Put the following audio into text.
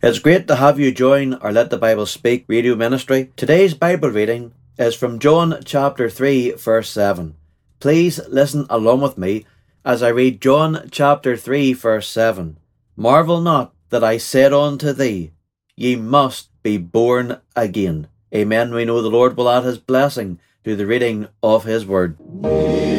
It's great to have you join our Let the Bible Speak radio ministry. Today's Bible reading is from John chapter 3 verse 7. Please listen along with me as I read John chapter 3 verse 7. Marvel not that I said unto thee, ye must be born again. Amen. We know the Lord will add his blessing to the reading of his word.